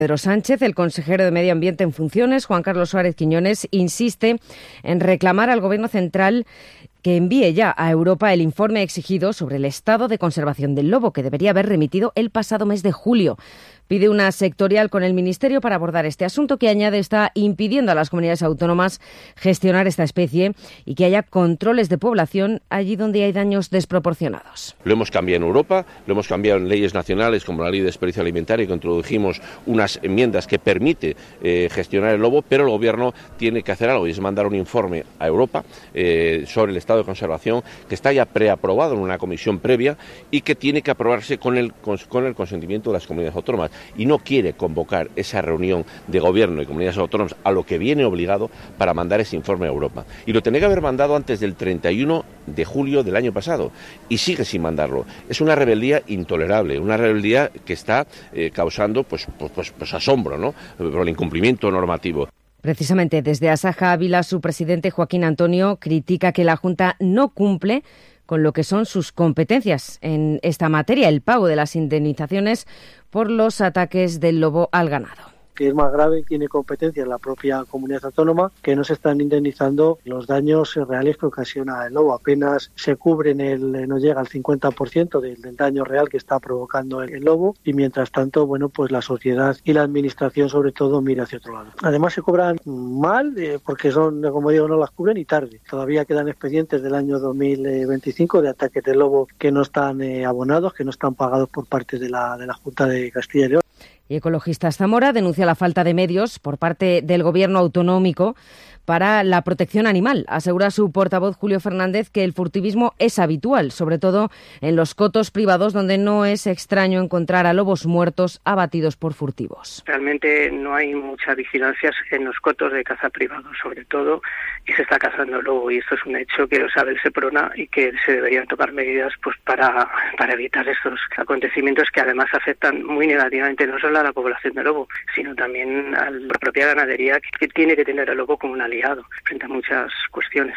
Pedro Sánchez, el consejero de Medio Ambiente en funciones, Juan Carlos Suárez Quiñones, insiste en reclamar al Gobierno central que envíe ya a Europa el informe exigido sobre el estado de conservación del lobo, que debería haber remitido el pasado mes de julio. Pide una sectorial con el Ministerio para abordar este asunto que, añade, está impidiendo a las comunidades autónomas gestionar esta especie y que haya controles de población allí donde hay daños desproporcionados. Lo hemos cambiado en Europa, lo hemos cambiado en leyes nacionales como la Ley de Desperdicio Alimentario, que introdujimos unas enmiendas que permite gestionar el lobo, pero el Gobierno tiene que hacer algo y es mandar un informe a Europa sobre el estado de conservación que está ya preaprobado en una comisión previa y que tiene que aprobarse con el consentimiento de las comunidades autónomas. Y no quiere convocar esa reunión de Gobierno y comunidades autónomas a lo que viene obligado para mandar ese informe a Europa. Y lo tenía que haber mandado antes del 31 de julio del año pasado y sigue sin mandarlo. Es una rebeldía intolerable, una rebeldía que está causando pues asombro, ¿no?, por el incumplimiento normativo. Precisamente desde Asaja Ávila, su presidente Joaquín Antonio critica que la Junta no cumple con lo que son sus competencias en esta materia, el pago de las indemnizaciones por los ataques del lobo al ganado. Que es más grave, tiene competencia en la propia comunidad autónoma, que no se están indemnizando los daños reales que ocasiona el lobo. Apenas se cubren, no llega al 50% del daño real que está provocando el lobo, y mientras tanto, pues la sociedad y la administración sobre todo mira hacia otro lado. Además se cobran mal, porque como digo, no las cubren y tarde. Todavía quedan expedientes del año 2025 de ataques de lobo que no están abonados, que no están pagados por parte de la Junta de Castilla y León. Y Ecologistas Zamora denuncia la falta de medios por parte del Gobierno autonómico para la protección animal. Asegura su portavoz Julio Fernández que el furtivismo es habitual, sobre todo en los cotos privados, donde no es extraño encontrar a lobos muertos abatidos por furtivos. Realmente no hay mucha vigilancia en los cotos de caza privados, sobre todo, y se está cazando lobo, y esto es un hecho que lo sabe el Seprona y que se deberían tomar medidas para evitar estos acontecimientos que además afectan muy negativamente no solo a la población de lobo, sino también a la propia ganadería, que tiene que tener al lobo como un aliado frente a muchas cuestiones.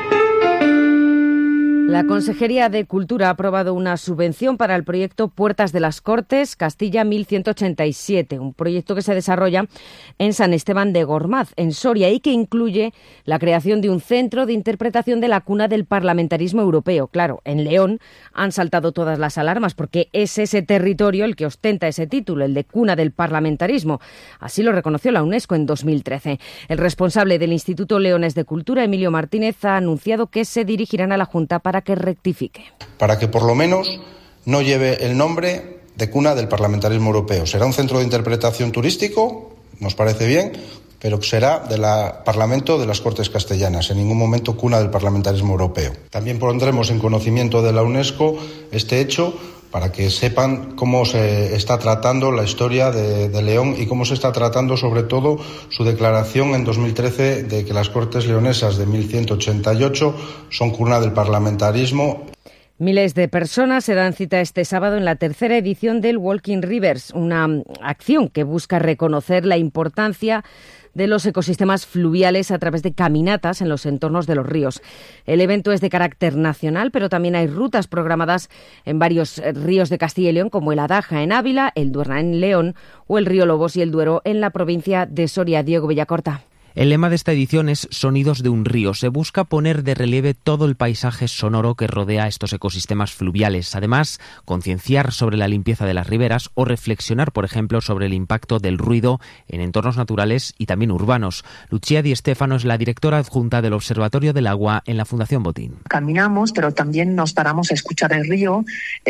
La Consejería de Cultura ha aprobado una subvención para el proyecto Puertas de las Cortes Castilla 1187, un proyecto que se desarrolla en San Esteban de Gormaz, en Soria, y que incluye la creación de un centro de interpretación de la cuna del parlamentarismo europeo. Claro, en León han saltado todas las alarmas porque es ese territorio el que ostenta ese título, el de cuna del parlamentarismo. Así lo reconoció la UNESCO en 2013. El responsable del Instituto Leones de Cultura, Emilio Martínez, ha anunciado que se dirigirán a la Junta para que rectifique. Para que por lo menos no lleve el nombre de cuna del parlamentarismo europeo. Será un centro de interpretación turístico, nos parece bien, pero será del Parlamento de las Cortes Castellanas, en ningún momento cuna del parlamentarismo europeo. También pondremos en conocimiento de la UNESCO este hecho para que sepan cómo se está tratando la historia de León y cómo se está tratando sobre todo su declaración en 2013 de que las Cortes Leonesas de 1188 son cuna del parlamentarismo. Miles de personas se dan cita este sábado en la tercera edición del Walking Rivers, una acción que busca reconocer la importancia de los ecosistemas fluviales a través de caminatas en los entornos de los ríos. El evento es de carácter nacional, pero también hay rutas programadas en varios ríos de Castilla y León, como el Adaja en Ávila, el Duerna en León o el río Lobos y el Duero en la provincia de Soria. Diego Villacorta. El lema de esta edición es Sonidos de un río. Se busca poner de relieve todo el paisaje sonoro que rodea estos ecosistemas fluviales. Además, concienciar sobre la limpieza de las riberas o reflexionar, por ejemplo, sobre el impacto del ruido en entornos naturales y también urbanos. Lucía Di Stéfano es la directora adjunta del Observatorio del Agua en la Fundación Botín. Caminamos, pero también nos paramos a escuchar el río.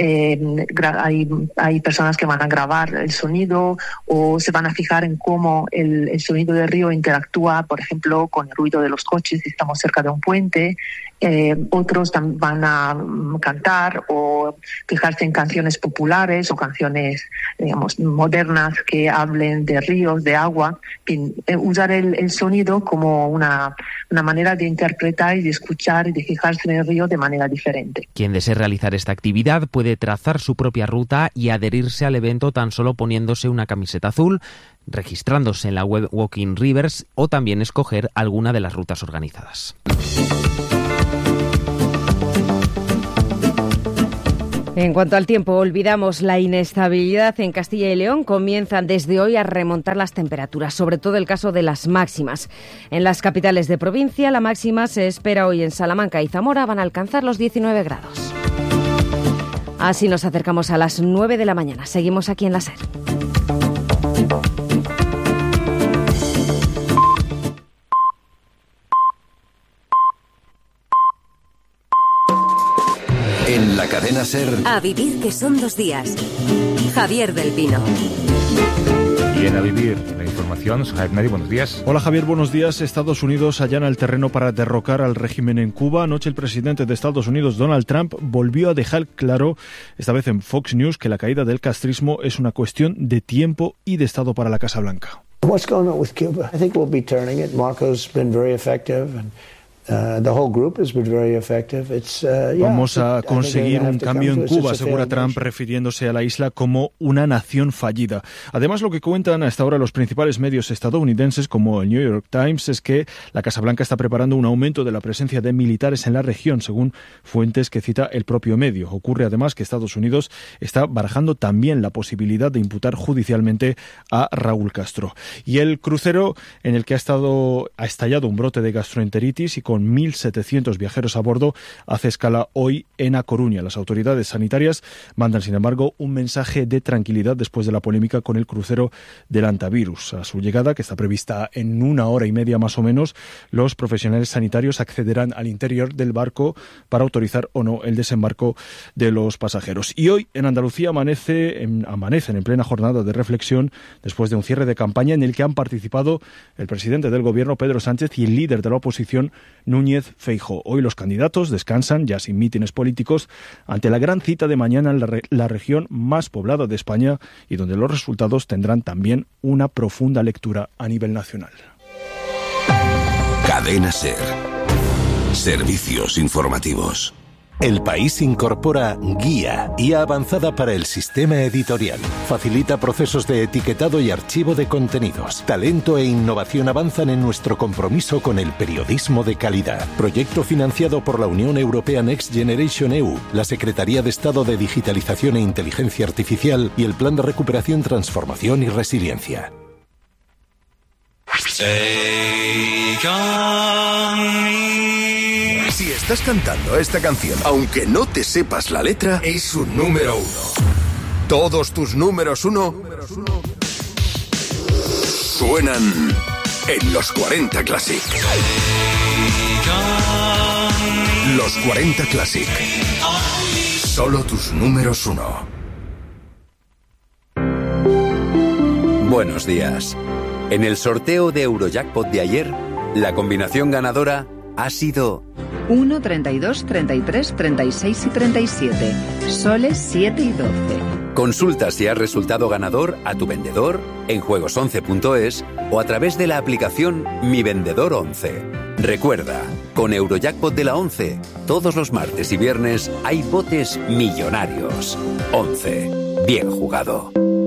Hay personas que van a grabar el sonido o se van a fijar en cómo el sonido del río interactúa, por ejemplo, con el ruido de los coches si estamos cerca de un puente. Otros van a cantar o fijarse en canciones populares o canciones, digamos, modernas que hablen de ríos, de agua. En fin, usar el sonido como una manera de interpretar y de escuchar y de fijarse en el río de manera diferente. Quien desee realizar esta actividad puede trazar su propia ruta y adherirse al evento tan solo poniéndose una camiseta azul, registrándose en la web Walking Rivers o también escoger alguna de las rutas organizadas. En cuanto al tiempo, olvidamos la inestabilidad en Castilla y León. Comienzan desde hoy a remontar las temperaturas, sobre todo el caso de las máximas. En las capitales de provincia, la máxima se espera hoy en Salamanca y Zamora, van a alcanzar los 19 grados. Así nos acercamos a las 9 de la mañana. Seguimos aquí en la SER. En la cadena SER. A vivir, que son 2 días. Javier del Pino. Y en A Vivir, la información, Javier Nadi, buenos días. Hola Javier, buenos días. Estados Unidos allana el terreno para derrocar al régimen en Cuba. Anoche el presidente de Estados Unidos, Donald Trump, volvió a dejar claro, esta vez en Fox News, que la caída del castrismo es una cuestión de tiempo y de Estado para la Casa Blanca. What's going on with Cuba? I think we'll be turning it. Marco's been very effective and the whole group has been very effective. Vamos a conseguir un cambio en Cuba, asegura Trump, refiriéndose a la isla como una nación fallida. Además, lo que cuentan hasta ahora los principales medios estadounidenses, como el New York Times, es que la Casa Blanca está preparando un aumento de la presencia de militares en la región, según fuentes que cita el propio medio. Ocurre además que Estados Unidos está barajando también la posibilidad de imputar judicialmente a Raúl Castro. Y el crucero en el que ha estallado un brote de gastroenteritis y con 1.700 viajeros a bordo, hace escala hoy en A Coruña. Las autoridades sanitarias mandan, sin embargo, un mensaje de tranquilidad después de la polémica con el crucero del hantavirus. A su llegada, que está prevista en 1 hora y media más o menos, los profesionales sanitarios accederán al interior del barco para autorizar o no el desembarco de los pasajeros. Y hoy en Andalucía amanecen en plena jornada de reflexión después de un cierre de campaña en el que han participado el presidente del Gobierno, Pedro Sánchez, y el líder de la oposición, Núñez Feijóo. Hoy los candidatos descansan, ya sin mítines políticos, ante la gran cita de mañana en la región más poblada de España y donde los resultados tendrán también una profunda lectura a nivel nacional. Cadena SER. Servicios informativos. El País incorpora Guía, IA avanzada para el sistema editorial. Facilita procesos de etiquetado y archivo de contenidos. Talento e innovación avanzan en nuestro compromiso con el periodismo de calidad. Proyecto financiado por la Unión Europea Next Generation EU, la Secretaría de Estado de Digitalización e Inteligencia Artificial y el Plan de Recuperación, Transformación y Resiliencia. Si estás cantando esta canción, aunque no te sepas la letra, es un número 1. Todos tus números 1 suenan en los 40 Classic. Los 40 Classic. Solo tus números 1. Buenos días. En el sorteo de Eurojackpot de ayer, la combinación ganadora ha sido 1, 32, 33, 36 y 37. Soles 7 y 12. Consulta si has resultado ganador a tu vendedor en juegos11.es o a través de la aplicación Mi Vendedor 11. Recuerda, con Eurojackpot de la 11, todos los martes y viernes hay botes millonarios. 11. Bien jugado.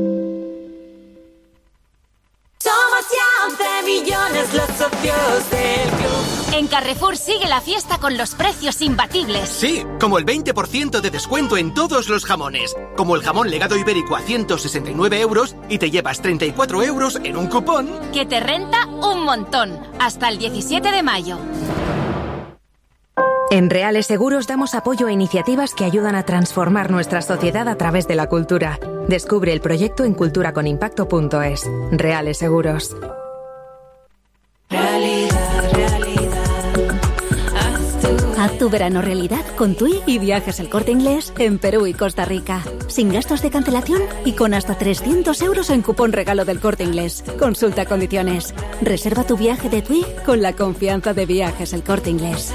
Somos ya 11 millones los socios del club. En Carrefour sigue la fiesta con los precios imbatibles. Sí, como el 20% de descuento en todos los jamones. Como el jamón legado ibérico a 169 euros y te llevas 34 euros en un cupón que te renta un montón. Hasta el 17 de mayo. En Reales Seguros damos apoyo a iniciativas que ayudan a transformar nuestra sociedad a través de la cultura. Descubre el proyecto en culturaconimpacto.es. Reales Seguros. Haz tu verano realidad con TUI y Viajes El Corte Inglés en Perú y Costa Rica. Sin gastos de cancelación y con hasta 300 euros en cupón regalo del Corte Inglés. Consulta condiciones. Reserva tu viaje de TUI con la confianza de Viajes El Corte Inglés.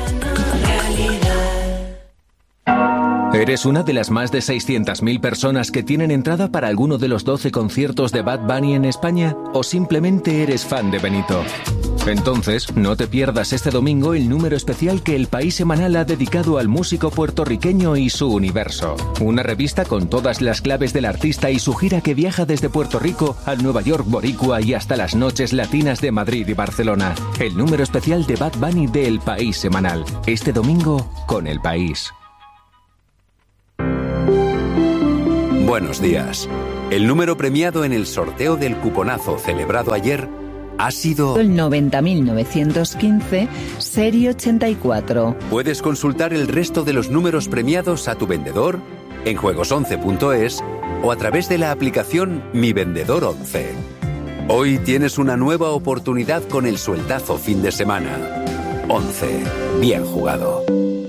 ¿Eres una de las más de 600.000 personas que tienen entrada para alguno de los 12 conciertos de Bad Bunny en España? ¿O simplemente eres fan de Benito? Entonces, no te pierdas este domingo el número especial que El País Semanal ha dedicado al músico puertorriqueño y su universo. Una revista con todas las claves del artista y su gira que viaja desde Puerto Rico al Nueva York boricua y hasta las noches latinas de Madrid y Barcelona. El número especial de Bad Bunny de El País Semanal. Este domingo con El País. Buenos días. El número premiado en el sorteo del cuponazo celebrado ayer ha sido el 90.915, serie 84. Puedes consultar el resto de los números premiados a tu vendedor en juegos11.es o a través de la aplicación Mi Vendedor 11. Hoy tienes una nueva oportunidad con el sueldazo fin de semana. 11. Bien jugado.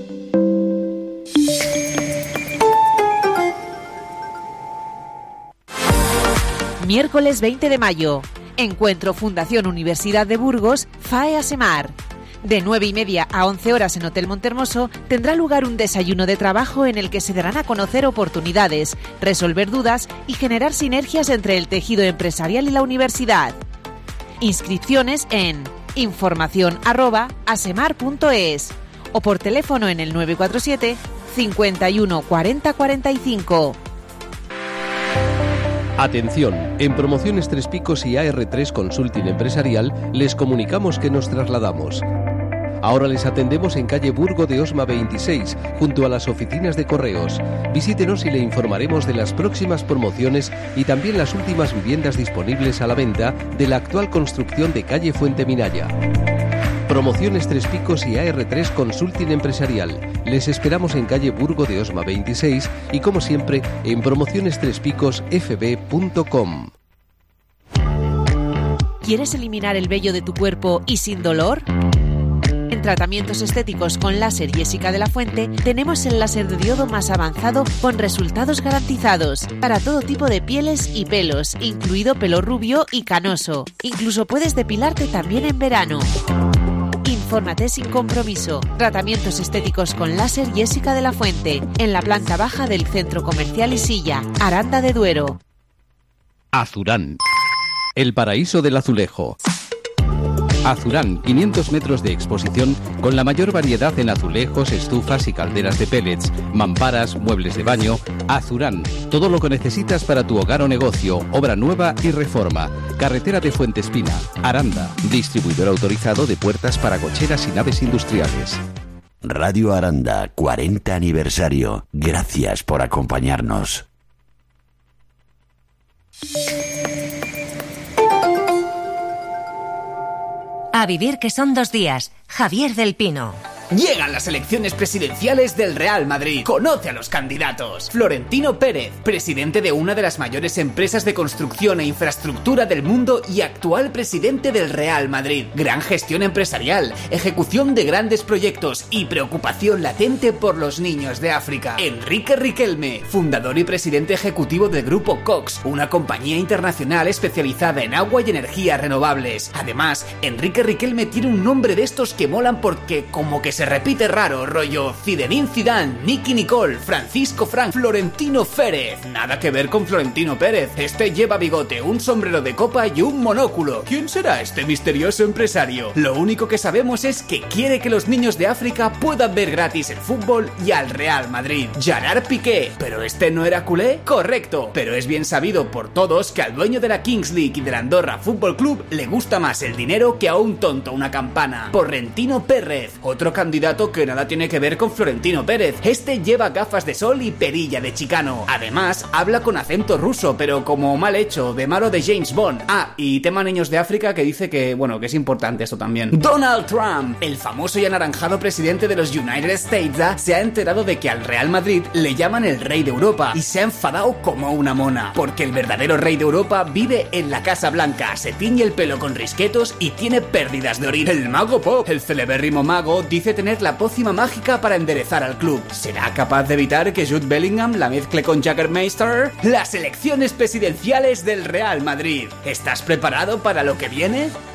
Miércoles 20 de mayo. Encuentro Fundación Universidad de Burgos, FAE ASEMAR. De 9:30 a 11 horas en Hotel Montermoso tendrá lugar un desayuno de trabajo en el que se darán a conocer oportunidades, resolver dudas y generar sinergias entre el tejido empresarial y la universidad. Inscripciones en informacion@asemar.es o por teléfono en el 947 51 40 45. Atención, en Promociones Tres Picos y AR3 Consulting Empresarial les comunicamos que nos trasladamos. Ahora les atendemos en calle Burgo de Osma 26, junto a las oficinas de correos. Visítenos y le informaremos de las próximas promociones y también las últimas viviendas disponibles a la venta de la actual construcción de calle Fuente Minaya. Promociones Tres Picos y AR3 Consulting Empresarial. Les esperamos en calle Burgo de Osma 26 y, como siempre, en promocionestrespicosfb.com. ¿Quieres eliminar el vello de tu cuerpo y sin dolor? En Tratamientos Estéticos con Láser Jessica de la Fuente tenemos el láser de diodo más avanzado con resultados garantizados para todo tipo de pieles y pelos, incluido pelo rubio y canoso. Incluso puedes depilarte también en verano. Infórmate sin compromiso. Tratamientos Estéticos con Láser Jessica de la Fuente, en la planta baja del Centro Comercial Isilla, Aranda de Duero. Azurán, el paraíso del azulejo. Azurán, 500 metros de exposición con la mayor variedad en azulejos, estufas y calderas de pellets, mamparas, muebles de baño. Azurán, todo lo que necesitas para tu hogar o negocio, obra nueva y reforma. Carretera de Fuentespina, Aranda, distribuidor autorizado de puertas para cocheras y naves industriales. Radio Aranda, 40 aniversario. Gracias por acompañarnos. A vivir que son 2 días. Javier del Pino. Llegan las elecciones presidenciales del Real Madrid. Conoce a los candidatos. Florentino Pérez, presidente de una de las mayores empresas de construcción e infraestructura del mundo y actual presidente del Real Madrid. Gran gestión empresarial, ejecución de grandes proyectos y preocupación latente por los niños de África. Enrique Riquelme, fundador y presidente ejecutivo del Grupo Cox, una compañía internacional especializada en agua y energías renovables. Además, Enrique Riquelme tiene un nombre de estos que molan porque como que se repite raro, rollo Zinedine Zidane, Nicky Nicole, Francisco Frank, Florentino Pérez. Nada que ver con Florentino Pérez. Este lleva bigote, un sombrero de copa y un monóculo. ¿Quién será este misterioso empresario? Lo único que sabemos es que quiere que los niños de África puedan ver gratis el fútbol y al Real Madrid. Gerard Piqué. ¿Pero este no era culé? Correcto. Pero es bien sabido por todos que al dueño de la Kings League y del Andorra Fútbol Club le gusta más el dinero que a un tonto una campana. Florentino Pérez, otro candidato que nada tiene que ver con Florentino Pérez. Este lleva gafas de sol y perilla de chicano. Además, habla con acento ruso, pero como mal hecho, de malo de James Bond. Ah, y tema niños de África que dice que, bueno, que es importante esto también. Donald Trump, el famoso y anaranjado presidente de los United States, se ha enterado de que al Real Madrid le llaman el rey de Europa y se ha enfadado como una mona, porque el verdadero rey de Europa vive en la Casa Blanca, se tiñe el pelo con risquetos y tiene pérdidas de orina. El mago Pop, el celebérrimo mago, dice tener la pócima mágica para enderezar al club. ¿Será capaz de evitar que Jude Bellingham la mezcle con Jägermeister? Las elecciones presidenciales del Real Madrid. ¿Estás preparado para lo que viene?